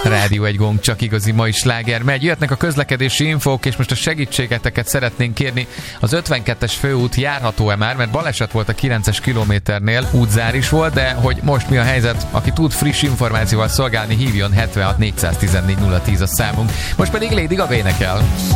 Rádió egy gong, csak igazi mai sláger megy. Jöhetnek a közlekedési infók, és most a segítségeteket szeretnénk kérni. Az 52-es főút járható-e már, mert baleset volt a 9-es kilométernél, útzár is volt, de hogy most mi a helyzet, aki tud friss információval szolgálni, hívjon 76 414 010 a számunk. Most pedig Lady Gaga énekel.